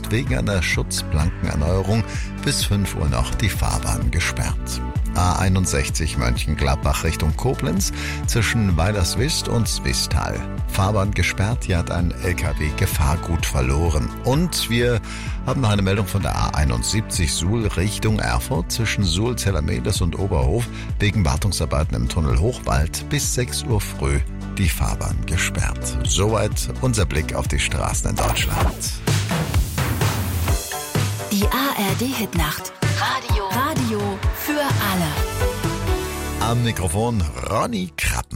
ist wegen einer Schutzplankenerneuerung bis 5 Uhr noch die Fahrbahn gesperrt. A61 Mönchengladbach Richtung Koblenz zwischen Weilerswist und Swistal. Fahrbahn gesperrt, hier hat ein LKW Gefahrgut verloren. Und wir haben noch eine Meldung von der A71 Suhl Richtung Erfurt zwischen Suhl, Zellermedes und Oberhof wegen Wartungsarbeiten im Tunnel Hochwald bis 6 Uhr früh die Fahrbahn gesperrt. Soweit unser Blick auf die Straßen in Deutschland. Die ARD-Hitnacht. Radio für alle. Am Mikrofon Ronny Krapp.